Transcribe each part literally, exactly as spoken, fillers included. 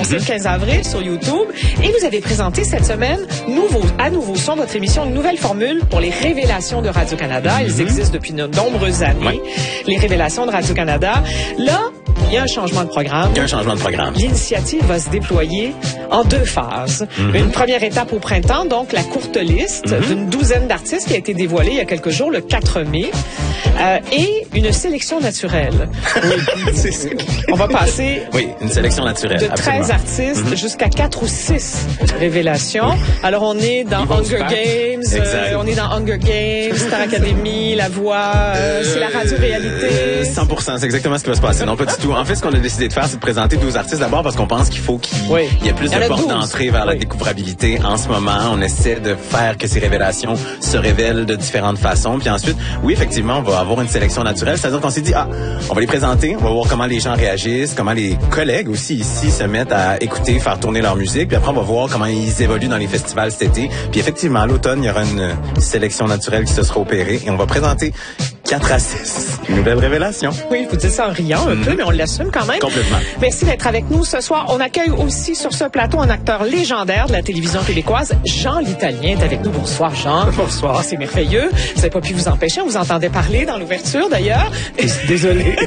passé le quinze avril sur YouTube. Et vous avez présenté cette semaine, nouveau, à nouveau son, votre émission, une nouvelle formule pour les révélations de Radio-Canada. Elles mm-hmm. existent depuis de nombreuses années. Ouais. Les révélations de Radio-Canada. Là, il y a un changement de programme. Il y a un changement de programme. L'initiative va se déployer en deux phases. Mm-hmm. Une première étape au printemps, donc la courte liste mm-hmm. d'une douzaine d'artistes qui a été dévoilée il y a quelques jours, le quatre mai, euh, et une sélection naturelle. Oui. C'est ça. On va passer oui, une sélection naturelle, de treize absolument. artistes mm-hmm. jusqu'à quatre ou six révélations. Oui. Alors, on est dans Hunger Games, euh, on est dans Hunger Games, Star Academy, La Voix, euh, c'est la radio-réalité. cent pour cent, c'est exactement ce qui va se passer. Non, pas du tout. En fait, ce qu'on a décidé de faire, c'est de présenter douze artistes d'abord parce qu'on pense qu'il faut qu'il oui. y ait plus de portes d'entrée vers oui. la découvrabilité. En ce moment, on essaie de faire que ces révélations se révèlent de différentes façons. Puis ensuite, oui, effectivement, on va avoir une sélection naturelle. C'est-à-dire qu'on s'est dit, ah, on va les présenter, on va voir comment les gens réagissent, comment les collègues aussi ici se mettent à écouter, faire tourner leur musique. Puis après, on va voir comment ils évoluent dans les festivals cet été. Puis effectivement, à l'automne, il y aura une sélection naturelle qui se sera opérée et on va présenter quatre à six nouvelles révélations. Oui, vous dites ça en riant un mmh. peu, mais on l'assume quand même. Complètement. Merci d'être avec nous ce soir. On accueille aussi sur ce plateau un acteur légendaire de la télévision québécoise, Jean l'Italien est avec nous. Bonsoir, Jean. Bonsoir. Oh, c'est merveilleux. Vous n'avez pas pu vous empêcher. On vous entendait parler dans l'ouverture, d'ailleurs. Désolé.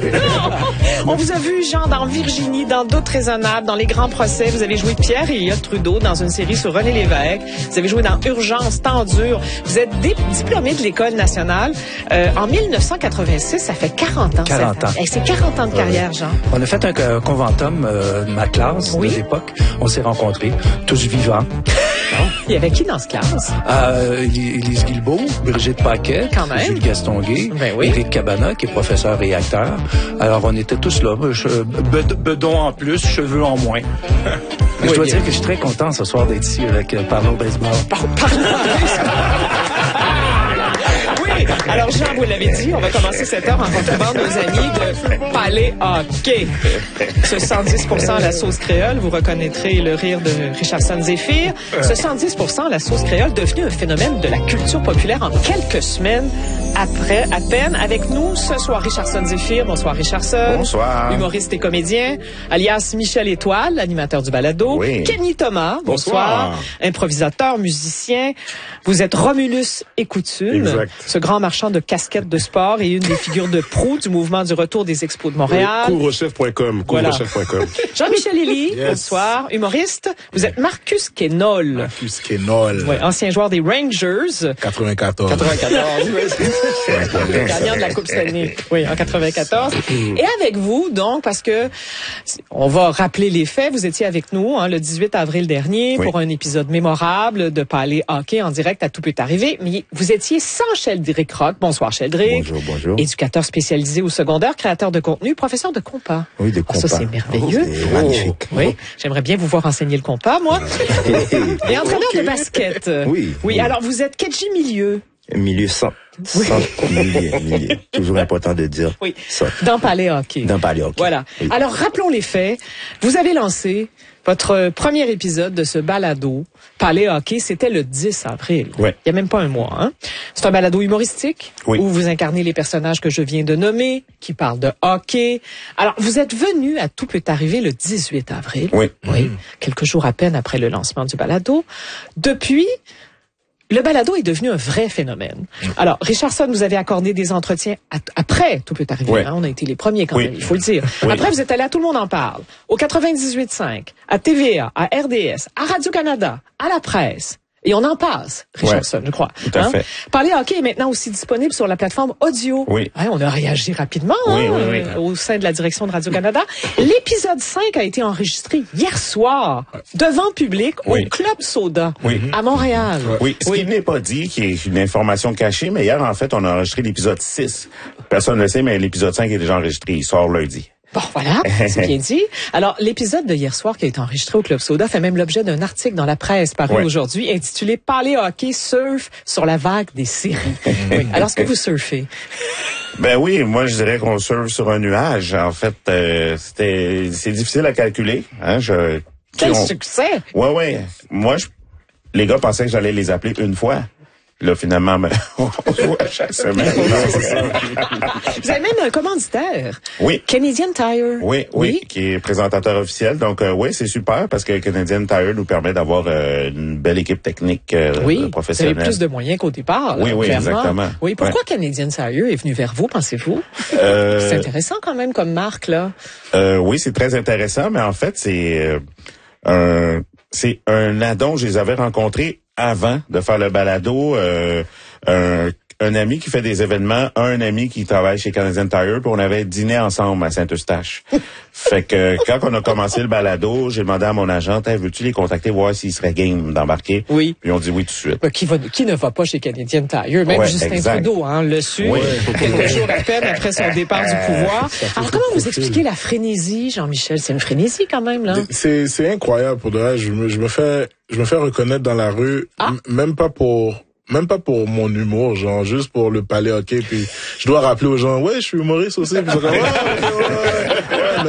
On vous a vu, Jean, dans Virginie, dans Doute raisonnable, dans Les Grands Procès. Vous avez joué Pierre et Elliott Trudeau dans une série sur René Lévesque. Vous avez joué dans Urgence, Temps dur. Vous êtes dé- diplômé de l'École nationale euh, en mille neuf cent quatre-vingt-six. Ça fait quarante ans. quarante ans. Hey, c'est quarante ans de carrière, Jean. On a fait un, un conventum euh, de ma classe oui. de l'époque. On s'est rencontrés, tous vivants. Il y avait qui dans cette classe? Euh, Élise Guilbeault, Brigitte Paquet, Quand même. Jules Gastonguay, ben oui. Éric Cabana, qui est professeur et acteur. Alors, on était tous là. Bedon en plus, cheveux en moins. Mais oui, je dois bien. dire que je suis très content ce soir d'être ici avec euh, Parlons Baseball. Par- Parlons Baseball. Alors, Jean, vous l'avez dit, on va commencer cette heure en retrouvant nos amis de Palais Hockey. Ce cent dix pour cent à la sauce créole, vous reconnaîtrez le rire de Richardson Zéphyr. Ce cent dix pour cent à la sauce créole devenu un phénomène de la culture populaire en quelques semaines après, à peine. Avec nous ce soir, Richardson Zéphyr. Bonsoir, Richardson. Bonsoir. Humoriste et comédien, alias Michel Étoile, animateur du balado. Oui. Kenny Thomas. Bonsoir. Bonsoir. Improvisateur, musicien. Vous êtes Romulus et Coutume. Exact. Ce grand marchand de casquettes de sport et une des figures de proue du mouvement du retour des expos de Montréal. Oui, couvre-chef point com. Couvre-chef point com. Voilà. Jean-Michel Elie. Yes. Bonsoir. Humoriste. Vous êtes Marcus Kenol. Marcus Kenol. Oui, ancien joueur des Rangers. quatre-vingt-quatorze. quatre-vingt-quatorze. Le gagnant de la Coupe Stanley. Oui, en quatre-vingt-quatorze. Et avec vous, donc, parce que on va rappeler les faits. Vous étiez avec nous hein, le dix-huit avril dernier oui. pour un épisode mémorable de Palais Hockey en direct à Tout peut arriver. Mais vous étiez sans Sheldrick Rock. Bonsoir, Sheldrick. Bonjour, bonjour. Éducateur spécialisé au secondaire, créateur de contenu, professeur de compas. Oui, de compas. Ah, ça, c'est merveilleux. Oh, c'est magnifique. Oui, j'aimerais bien vous voir enseigner le compas, moi. Et entraîneur okay. de basket. Oui. Oui, alors vous êtes Kedji Milieu. Milieu sans. Oui. Sans milieu, milieu. Toujours important de dire oui. ça. Dans Palais Hockey. Dans Palais Hockey. Voilà. Oui. Alors, rappelons les faits. Vous avez lancé votre premier épisode de ce balado, Palais Hockey, c'était le dix avril. Ouais. Il y a même pas un mois, hein. C'est un balado humoristique oui. où vous incarnez les personnages que je viens de nommer, qui parlent de hockey. Alors, vous êtes venu à Tout peut arriver le dix-huit avril. Oui. Oui. Mmh. Quelques jours à peine après le lancement du balado. Depuis, le balado est devenu un vrai phénomène. Alors, Richardson, vous avez accordé des entretiens à, après Tout peut arriver. Oui. Hein, on a été les premiers quand oui. même, il faut le dire. Oui. Après, vous êtes allé à Tout le monde en parle, au quatre-vingt-dix-huit virgule cinq, à T V A, à R D S, à Radio-Canada, à la presse. Et on en passe, Richardson, ouais, je crois. Tout à hein? fait. Parler hockey est maintenant aussi disponible sur la plateforme audio. Oui. Hein, on a réagi rapidement oui, hein, oui, oui. Euh, au sein de la direction de Radio-Canada. L'épisode cinq a été enregistré hier soir, devant public, oui. au Club Soda, oui. à Montréal. Oui, ce oui. qui n'est pas dit, qui est une information cachée, mais hier, en fait, on a enregistré l'épisode six. Personne ne le sait, mais l'épisode cinq est déjà enregistré. Il sort lundi. Bon, voilà, c'est bien dit. Alors, l'épisode de hier soir qui a été enregistré au Club Soda fait même l'objet d'un article dans la presse paru ouais. aujourd'hui intitulé « Parler hockey surf sur la vague des séries ». Oui. Alors, est-ce que vous surfez? Ben oui, moi je dirais qu'on surfe sur un nuage. En fait, euh, c'était c'est difficile à calculer. Hein, je, Quel on... succès! Ouais, ouais. Moi, je... les gars pensaient que j'allais les appeler une fois. Là, finalement, ben, on joue à chaque semaine. Vous avez même un commanditaire. Oui. Canadian Tire. Oui, oui, oui, qui est présentateur officiel. Donc, euh, oui, c'est super parce que Canadian Tire nous permet d'avoir euh, une belle équipe technique euh, oui, professionnelle. Vous avez plus de moyens qu'au départ. Là, oui, oui, clairement. exactement. Oui, pourquoi ouais. Canadian Tire est venu vers vous, pensez-vous? Euh, c'est intéressant quand même comme marque, là. Euh, oui, c'est très intéressant, mais en fait, c'est euh, un, c'est un addon. Je les avais rencontrés avant de faire le balado, euh, un, un ami qui fait des événements, un ami qui travaille chez Canadian Tire, puis on avait dîné ensemble à Saint-Eustache. Fait que quand on a commencé le balado, j'ai demandé à mon agent, hey, veux-tu les contacter, voir s'ils seraient game d'embarquer? Oui. Puis on dit oui tout de suite. Ben, qui, va, qui ne va pas chez Canadian Tire? Même ouais, Justin exact. Trudeau, hein, le su, oui. quelques jours à peine après son départ du pouvoir. Alors comment vous expliquez la frénésie, Jean-Michel? C'est une frénésie quand même, là. C'est, c'est incroyable pour de vrai. Je me, je me fais, je me fais reconnaître dans la rue, ah. m- même pas pour... Même pas pour mon humour, genre, juste pour le palais hockey, puis je dois rappeler aux gens, ouais, je suis humoriste aussi, puis ils sont comme, ouais, ouais, ouais, ouais,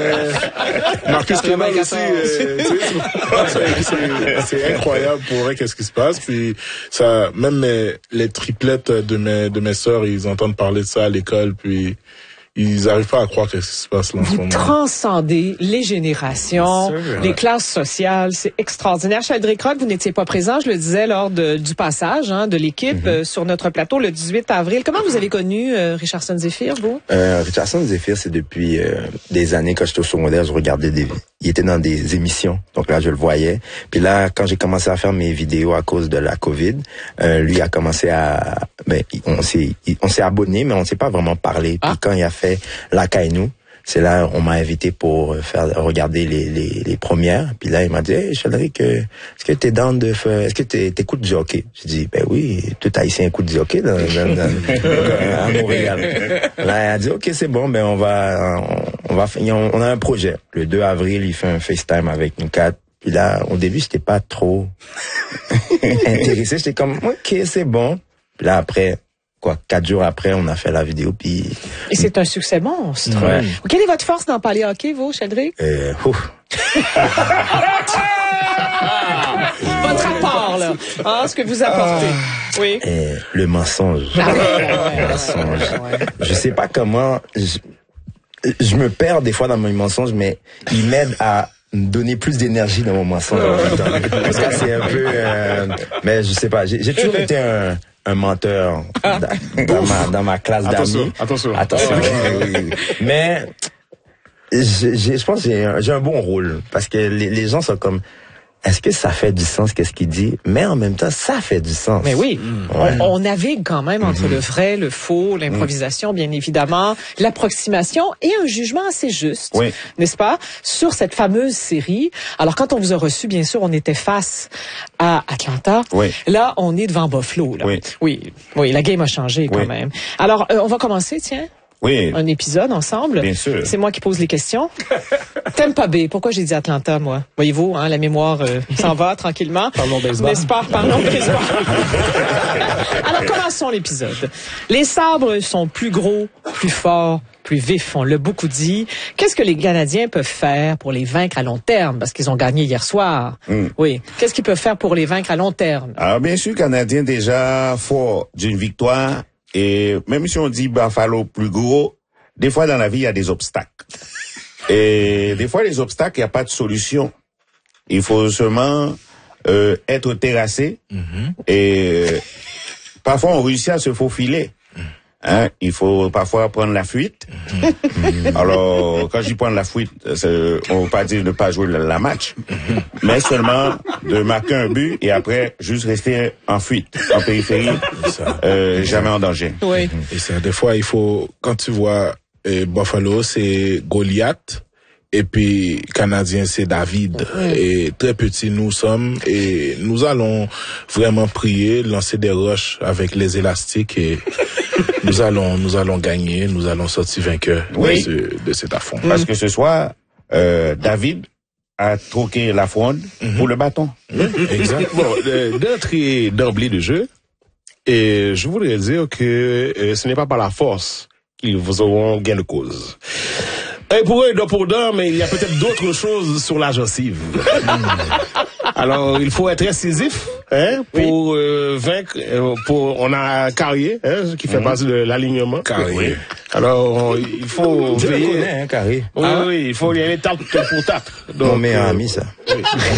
mais Marcus Clément aussi, euh, tu sais, c'est, c'est, c'est incroyable pour vrai, qu'est-ce qui se passe, puis ça, même mes, les triplettes de mes, de mes sœurs, ils entendent parler de ça à l'école, puis ils arrivent pas à croire qu'est-ce qui se passe là en ce moment. Vous transcendez les générations, les classes sociales, c'est extraordinaire. Sheldrick Rock, vous n'étiez pas présent, je le disais lors de, du passage hein, de l'équipe mm-hmm. euh, sur notre plateau le dix-huit avril. Comment vous avez connu euh, Richardson Zephyr, vous? Euh, Richardson Zephyr, c'est depuis euh, des années quand j'étais au secondaire, je regardais des... Il était dans des émissions, donc là je le voyais. Puis là, quand j'ai commencé à faire mes vidéos à cause de la COVID, euh, lui a commencé à... Ben, on s'est, on s'est abonné, mais on s'est pas vraiment parlé. Puis ah. quand il a fait La Caille-nous, c'est là on m'a invité pour faire regarder les les, les premières. Puis là il m'a dit hey, Sheldrick, est-ce que t'es dans de faire, est-ce que t'es t'écoutes du hockey? J'ai dit ben oui, tout haïtien écoute du hockey dans, dans, dans, à Montréal. Là il a dit ok c'est bon, ben on va on, on va on, on a un projet. Le deux avril il fait un FaceTime avec nous quatre. Puis là au début j'étais pas trop intéressé, j'étais comme ok c'est bon. Puis là après quoi, quatre jours après, on a fait la vidéo, puis... Et c'est un succès monstre. Ouais. Quelle est votre force dans parler hockey, vous, Sheldrick? Euh, ouf. Votre apport, là. Hein, ce que vous apportez. Ah. Oui. Euh, le mensonge. Ah, ouais, ouais, le mensonge. Ouais. Je sais pas comment... Je, je me perds des fois dans mes mensonges, mais il m'aide à me donner plus d'énergie dans mon mensonge. Parce que c'est un peu... Euh, mais je sais pas, j'ai, j'ai toujours été un... un menteur dans, dans ma dans ma classe d'amis. Attention, attention. Attention. oui, oui. Mais j'ai, j'ai, je pense que j'ai un, j'ai un bon rôle parce que les, les gens sont comme est-ce que ça fait du sens qu'est-ce qu'il dit? Mais en même temps, ça fait du sens. Mais oui, mmh. ouais. on, on navigue quand même entre mmh. le vrai, le faux, l'improvisation, mmh. bien évidemment, l'approximation et un jugement assez juste, oui. n'est-ce pas, sur cette fameuse série. Alors, quand on vous a reçu, bien sûr, on était face à Atlanta. Oui. Là, on est devant Buffalo. Là. Oui. oui, oui, la game a changé quand oui. même. Alors, euh, on va commencer, tiens. Oui. Un épisode ensemble. Bien sûr. C'est moi qui pose les questions. Tampa Bay. Pourquoi j'ai dit Atlanta, moi? Voyez-vous, hein, la mémoire euh, s'en va tranquillement. Parlons baseball. N'est-ce pas? Parlons baseball. Alors, commençons l'épisode. Les sabres sont plus gros, plus forts, plus vifs, on l'a beaucoup dit. Qu'est-ce que les Canadiens peuvent faire pour les vaincre à long terme? Parce qu'ils ont gagné hier soir. Mm. Oui. Qu'est-ce qu'ils peuvent faire pour les vaincre à long terme? Alors, bien sûr, Canadiens déjà forts d'une victoire. Et même si on dit Buffalo plus gros, des fois dans la vie, il y a des obstacles. Et des fois, les obstacles, il n'y a pas de solution. Il faut seulement euh, être terrassé. Mm-hmm. Et euh, parfois, on réussit à se faufiler. Hein, il faut parfois prendre la fuite. Mm-hmm. Alors, quand je dis prendre la fuite, on ne veut pas dire ne pas jouer la, la match, mm-hmm. mais seulement de marquer un but et après juste rester en fuite, en périphérie, euh, jamais en danger. Oui. Et ça, des fois, il faut, quand tu vois eh, Buffalo, c'est Goliath. Et puis, Canadien, c'est David. Mmh. Et très petits nous sommes. Et nous allons vraiment prier, lancer des roches avec les élastiques et nous allons, nous allons gagner, nous allons sortir vainqueurs oui. de, ce, de cet affront. Parce que ce soir, euh, David a troqué la fronde mmh. pour le bâton. Mmh. Exact. Bon, euh, d'entrée d'emblée de jeu, et je voudrais dire que euh, ce n'est pas par la force qu'ils vous auront gain de cause. Et pour eux, il dort pour dents, mais il y a peut-être d'autres choses sur la gencive. Alors, il faut être incisif, hein, pour, oui. euh, vaincre, euh, pour, on a Carrier, hein, qui fait mmh. partie de l'alignement. Carrier. Oui. Alors, il faut Je veiller. le connais, hein, Carrier. Oui, ah, oui, il faut y aller tape pour tape. Mon meilleur euh, ami, ça. Oui.